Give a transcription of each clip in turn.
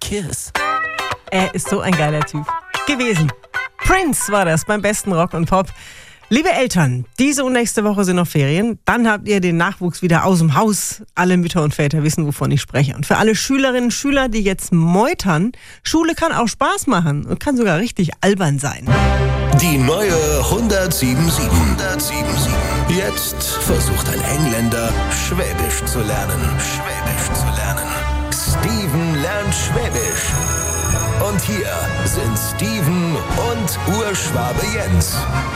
Kiss. Er ist so ein geiler Typ gewesen. Prince war das beim besten Rock und Pop. Liebe Eltern, diese und nächste Woche sind noch Ferien. Dann habt ihr den Nachwuchs wieder aus dem Haus. Alle Mütter und Väter wissen, wovon ich spreche. Und für alle Schülerinnen und Schüler, die jetzt meutern, Schule kann auch Spaß machen und kann sogar richtig albern sein. Die neue 107.7. Jetzt versucht ein Engländer, Schwäbisch zu lernen. Steven lernt Schwäbisch. Und hier sind Steven und Urschwabe Jens.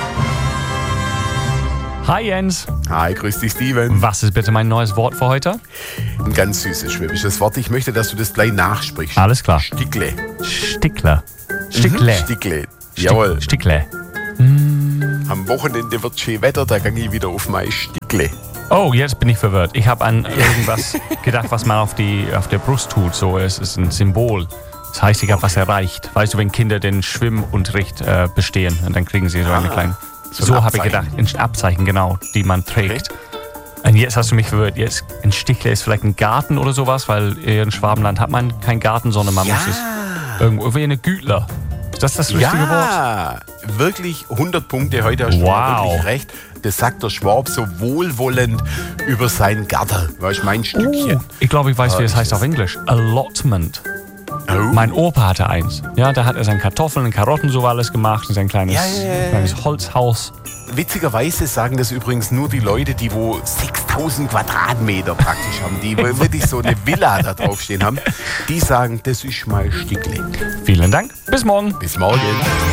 Hi Jens. Hi, grüß dich, Steven. Was ist bitte mein neues Wort für heute? Ein ganz süßes schwäbisches Wort. Ich möchte, dass du das gleich nachsprichst. Alles klar. Stickle. Stickle. Stickle. Jawohl. Stickle. Am Wochenende wird schön Wetter, da gehe ich wieder auf mein Stickle. Oh, jetzt bin ich verwirrt. Ich habe an irgendwas gedacht, was man auf der Brust tut. So, es ist ein Symbol. Das heißt, ich habe was erreicht. Weißt du, wenn Kinder den Schwimmunterricht bestehen und dann kriegen sie so eine kleine... So habe ich gedacht, ein Abzeichen, genau, die man trägt. Okay. Und jetzt hast du mich verwirrt. Jetzt ein Stickle ist vielleicht ein Garten oder sowas, weil in Schwabenland hat man keinen Garten, sondern man muss es irgendwo wie eine Gütler. Ist das richtige Wort? Ja, wirklich 100 Punkte. Heute hast du wirklich recht. Das sagt der Schwab so wohlwollend über seinen Garten. Weißt du, mein Stückchen. Ich glaube, ich weiß, wie es heißt auf Englisch. Allotment. Oh. Mein Opa hatte eins. Ja, da hat er seine Kartoffeln und Karotten so alles gemacht und sein kleines Holzhaus. Witzigerweise sagen das übrigens nur die Leute, die wo 6000 Quadratmeter praktisch haben, die wirklich so eine Villa da draufstehen haben, die sagen, das ist mein Stickle. Vielen Dank. Bis morgen. Bis morgen.